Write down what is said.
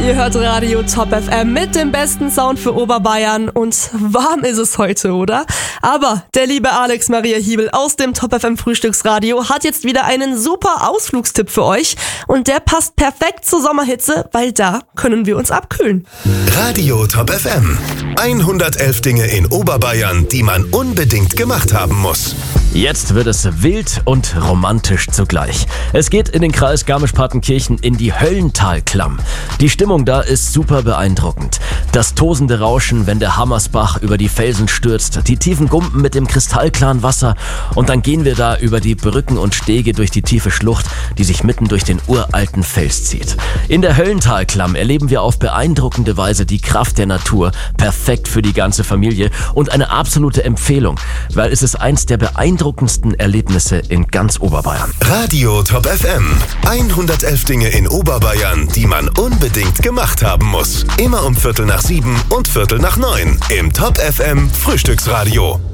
Ihr hört Radio Top FM mit dem besten Sound für Oberbayern und warm ist es heute, oder? Aber der liebe Alex Maria Hiebel aus dem Top FM Frühstücksradio hat jetzt wieder einen super Ausflugstipp für euch und der passt perfekt zur Sommerhitze, weil da können wir uns abkühlen. Radio Top FM. 111 Dinge in Oberbayern, die man unbedingt gemacht haben muss. Jetzt wird es wild und romantisch zugleich. Es geht in den Kreis Garmisch-Partenkirchen in die Höllentalklamm. Die Stimmung da ist super beeindruckend. Das tosende Rauschen, wenn der Hammersbach über die Felsen stürzt, die tiefen Gumpen mit dem kristallklaren Wasser und dann gehen wir da über die Brücken und Stege durch die tiefe Schlucht, die sich mitten durch den uralten Fels zieht. In der Höllentalklamm erleben wir auf beeindruckende Weise die Kraft der Natur, perfekt für die ganze Familie und eine absolute Empfehlung, weil es ist eins der beeindruckendsten Erlebnisse in ganz Oberbayern. Radio Top FM. 111 Dinge in Oberbayern, die man unbedingt gemacht haben muss. Immer um 6:45 und 6:45 im Top FM Frühstücksradio.